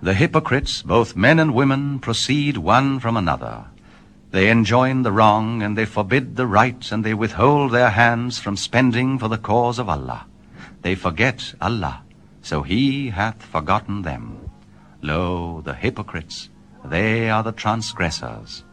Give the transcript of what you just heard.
The hypocrites, both men and women, proceed one from another. They enjoin the wrong, and they forbid the right, and they withhold their hands from spending for the cause of Allah. They forget Allah, so He hath forgotten them. Lo, the hypocrites, they are the transgressors.